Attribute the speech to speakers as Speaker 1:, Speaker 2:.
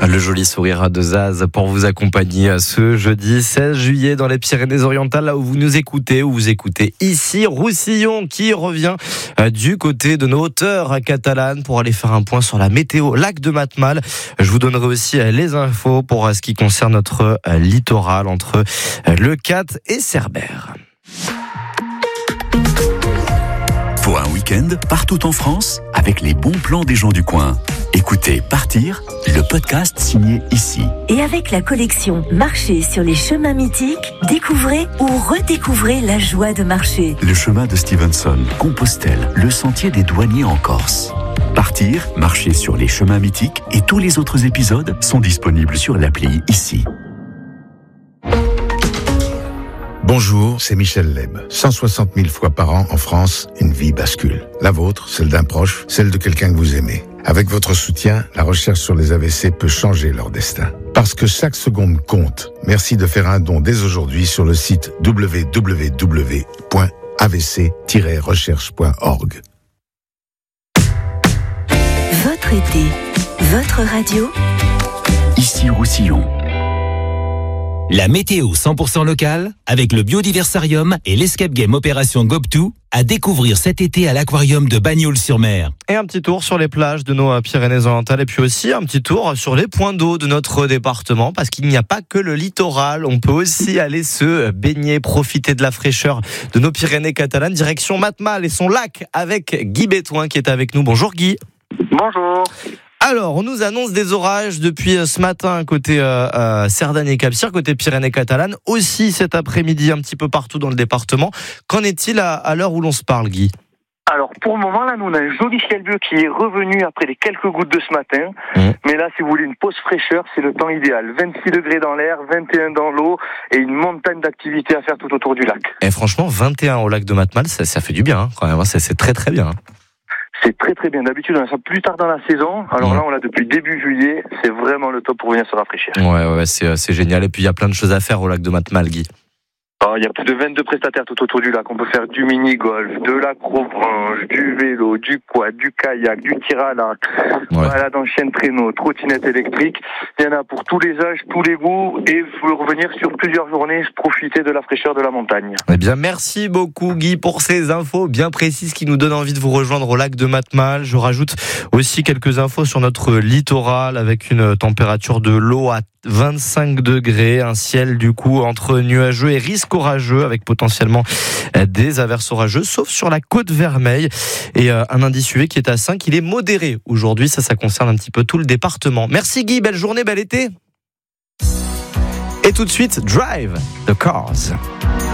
Speaker 1: Le joli sourire de Zaz pour vous accompagner ce jeudi 16 juillet dans les Pyrénées-Orientales, là où vous nous écoutez, ici Roussillon qui revient du côté de nos hauteurs catalanes pour aller faire un point sur la météo, lac de Matmal. Je vous donnerai aussi les infos pour ce qui concerne notre littoral entre Le Cat et Cerbère.
Speaker 2: Pour un week-end partout en France, avec les bons plans des gens du coin. Écoutez Partir, le podcast signé ici.
Speaker 3: Et avec la collection Marcher sur les chemins mythiques, découvrez ou redécouvrez la joie de marcher.
Speaker 2: Le chemin de Stevenson, Compostelle, le sentier des douaniers en Corse. Partir, marcher sur les chemins mythiques et tous les autres épisodes sont disponibles sur l'appli ici.
Speaker 4: Bonjour, c'est Michel Leb. 160 000 fois par an en France, une vie bascule. La vôtre, celle d'un proche, celle de quelqu'un que vous aimez. Avec votre soutien, la recherche sur les AVC peut changer leur destin. Parce que chaque seconde compte, merci de faire un don dès aujourd'hui sur le site www.avc-recherche.org.
Speaker 3: Votre été, votre radio.
Speaker 2: Ici Roussillon.
Speaker 5: La météo 100% locale avec le Biodiversarium et l'Escape Game Opération Gob2 à découvrir cet été à l'aquarium de Bagnols-sur-Mer.
Speaker 1: Et un petit tour sur les plages de nos Pyrénées-Orientales et puis aussi un petit tour sur les points d'eau de notre département parce qu'il n'y a pas que le littoral, on peut aussi aller se baigner, profiter de la fraîcheur de nos Pyrénées catalanes. Direction Matmal et son lac avec Guy Bétouin qui est avec nous. Bonjour Guy.
Speaker 6: Bonjour.
Speaker 1: Alors, on nous annonce des orages depuis ce matin côté Cerdagne et Cap-Cyr, côté Pyrénées-Catalanes, aussi cet après-midi un petit peu partout dans le département. Qu'en est-il à l'heure où l'on se parle, Guy ?
Speaker 6: Alors, pour le moment, là, nous, on a un joli ciel bleu qui est revenu après les quelques gouttes de ce matin. Mais là, si vous voulez une pause fraîcheur, c'est le temps idéal. 26 degrés dans l'air, 21 dans l'eau et une montagne d'activités à faire tout autour du lac.
Speaker 1: Et franchement, 21 au lac de Matmal, ça fait du bien, hein, quand même. C'est très très bien.
Speaker 6: C'est très très bien. D'habitude, on a ça plus tard dans la saison. Alors là, on l'a depuis début juillet. C'est vraiment le top pour venir se rafraîchir.
Speaker 1: Ouais, c'est génial. Et puis, il y a plein de choses à faire au lac de Matmal, Guy.
Speaker 6: Alors, il y a plus de 22 prestataires tout autour du lac. On peut faire du mini-golf, de l'acrobranche, du vélo, du quad, du kayak, du tir à l'arc, balade en chien de traîneau, trottinette électrique. Il y en a pour tous les âges, tous les goûts. Et vous pouvez revenir sur plusieurs journées, profiter de la fraîcheur de la montagne.
Speaker 1: Eh bien, merci beaucoup, Guy, pour ces infos bien précises qui nous donnent envie de vous rejoindre au lac de Matmal. Je rajoute aussi quelques infos sur notre littoral avec une température de l'eau à 25 degrés, un ciel du coup entre nuageux et risque orageux avec potentiellement des averses orageuses, sauf sur la côte Vermeille et un indice UV qui est à 5, il est modéré aujourd'hui, ça concerne un petit peu tout le département. Merci Guy, belle journée, bel été. Et tout de suite, Drive the Cars.